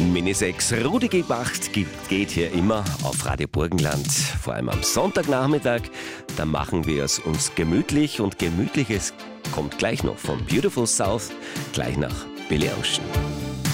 Mini 6 Rudi Gebacht geht hier immer auf Radio Burgenland, vor allem am Sonntagnachmittag. Da machen wir es uns gemütlich und Gemütliches kommt gleich noch vom Beautiful South, gleich nach Billy Ocean.